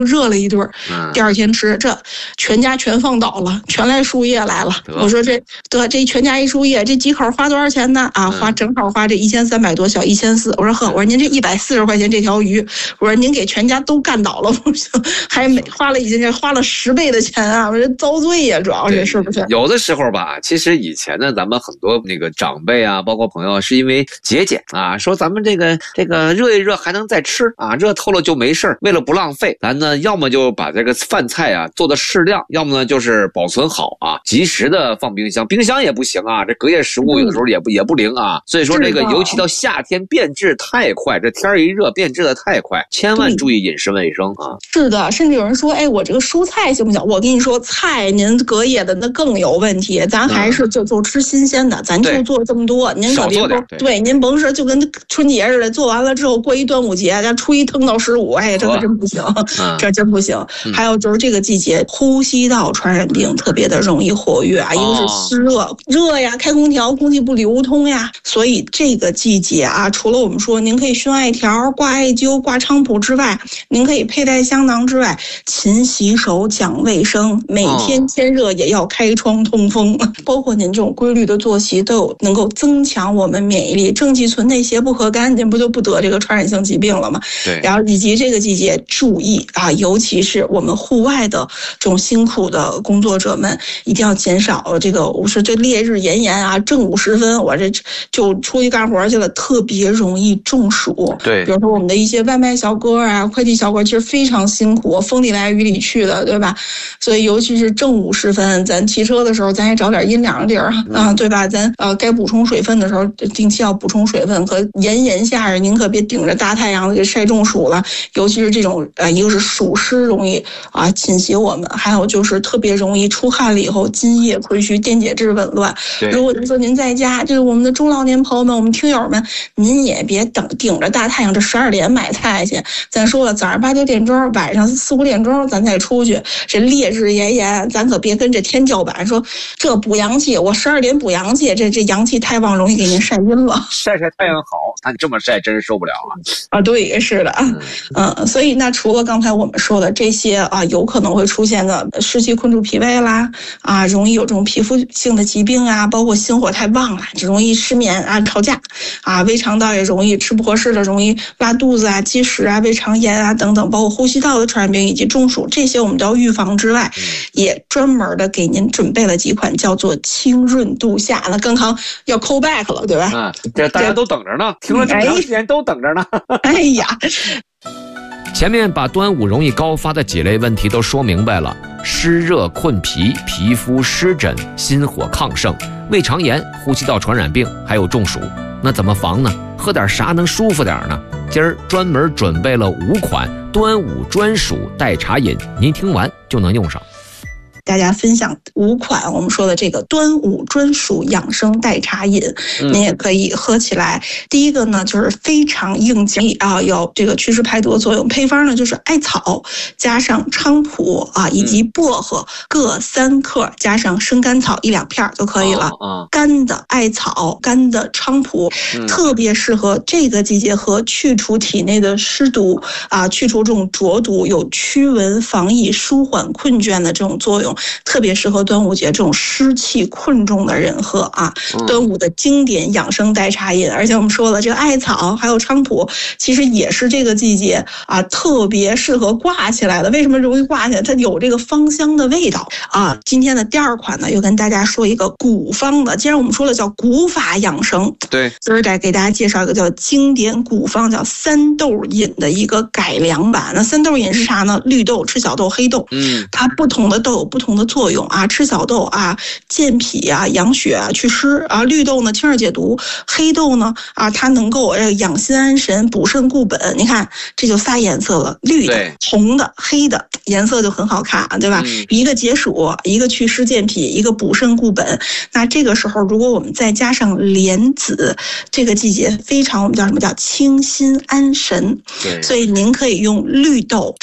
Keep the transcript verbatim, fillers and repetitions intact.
热了一顿，第二天吃，这全家全放倒了，全来输液来了。我说这得这全家一输液，这几口花多少钱呢？啊，花正好花这一千三百多，小一千四。我说呵，我说您这一百四十块钱这条鱼，我说您给全家都干倒了，不行，还没花了已经花了十倍的钱啊！我说遭罪呀，主要是是不是？ 有的时候吧，其实以前呢，咱们很多那个长辈啊，包括朋友，是因为节俭啊，说咱们这个这个热一热还能再吃啊，热透了就没事，为了不浪费，咱呢要么就把这个饭菜啊做的适量，要么呢就是保存好啊，及时的放冰箱，冰箱也不行啊，这隔夜食物有的时候也不、嗯、也不灵啊，所以说这个尤其到夏天变质太快，这天一热变质的太快，千万注意饮食卫生啊。 是的，甚至有人说，哎，我这个蔬菜行不行？我跟你说，菜您隔夜的那更有问题，咱还是就就吃新鲜的，咱就做这么多，您可别说，对，对您甭说就跟春节似的，做完了之后过一端午节，咱初一腾到十五，哎，这可真不行，嗯、这真不行。嗯、还有就是这个季节，呼吸道传染病特别的容易活跃啊，一个是湿热，哦、热呀，开空调，空气不流通呀，所以这个季节啊，除了我们说您可以熏艾条、挂艾灸、挂菖蒲之外，您可以佩戴香囊之外，勤洗手、讲卫生，每天天热也要开窗通风，哦、包括您这种规律的作息都有能够增强我们免疫力，正气存内，邪不可干，您不就不得这个传染性疾病了吗？ 对。 然后以及这个季节注意啊，尤其是我们户外的这种辛苦的工作者们，一定要减少这个，我说这烈日炎炎啊，正午时分我这就出去干活去了，特别容易中暑。 对， 比如说我们的一些外卖小哥啊、快递小哥，其实非常辛苦，风里来雨里去的，对吧？所以尤其是正午时分，咱骑车的时候，咱也找点阴凉地儿啊，对吧？咱呃该补充水分的时候，定期要补充水分。和炎炎夏日，您可别顶着大太阳给晒中暑了。尤其是这种呃，一个是暑湿容易啊侵袭我们，还有就是特别容易出汗了以后津液亏虚、电解质紊乱。如果说您在家，就是我们的中老年朋友们、我们听友们，您也别等顶着大太阳这十二点买菜去。咱说了，早上八九点钟，晚上四五点钟咱再出去，这烈日炎炎，咱可别跟这天叫板说这补阳气，我十二点补阳气，这这阳气太旺，容易给您晒晕了。 晒晒太阳好，那你这么晒真是受不了啊！ 啊，对，是的，嗯，嗯，所以那除了刚才我们说的这些啊，有可能会出现的湿气困住脾胃啦，啊，容易有这种皮肤性的疾病啊，包括心火太旺了，就容易失眠啊、吵架啊，胃肠道也容易吃不合适的，容易拉肚子啊、积食啊、胃肠炎啊等等，包括呼吸道的传染病以及中暑，这些我们都要预防之外，也专门的给您准备了几款叫做清润度夏，那刚刚要 call back 了，对吧？ 啊，这大家都等着呢，听了这么长时间都等着呢。 哎呀， 前面把端午容易高发的几类问题都说明白了：湿热困脾、皮肤湿疹、心火亢盛、胃肠炎、呼吸道传染病，还有中暑。那怎么防呢？喝点啥能舒服点呢？今儿专门准备了五款端午专属代茶饮，您听完就能用上。 大家分享五款我们说的这个端午专属养生代茶饮，嗯、您也可以喝起来。第一个呢，就是非常应景啊，有这个祛湿排毒的作用。配方呢就是艾草加上菖蒲啊以及薄荷各三克，加上生甘草一两片就可以了。哦哦、干的艾草、干的菖蒲，嗯、特别适合这个季节喝，去除体内的湿毒啊，去除这种浊毒，有驱蚊防疫、舒缓困倦的这种作用。特别适合端午节这种湿气困重的人喝啊！端午的经典养生代茶饮，而且我们说了，这个艾草还有菖蒲，其实也是这个季节啊特别适合挂起来的。为什么容易挂起来？它有这个芳香的味道啊！今天的第二款呢，又跟大家说一个古方的，既然我们说了叫古法养生， 对， 今儿再给大家介绍一个叫经典古方，叫三豆饮的一个改良版。那三豆饮是啥呢？绿豆、赤小豆、黑豆，嗯，它不同的豆有不同的作用啊，赤小豆啊健脾啊、养血啊、祛湿啊，绿豆呢清热解毒，黑豆呢啊它能够呃养心安神、补肾固本。你看这就仨颜色了，绿的、红的、黑的，颜色就很好看，对吧？嗯、一个解暑，一个祛湿健脾，一个补肾固本。那这个时候如果我们再加上莲子，这个季节非常我们叫什么叫清心安神，所以您可以用绿豆。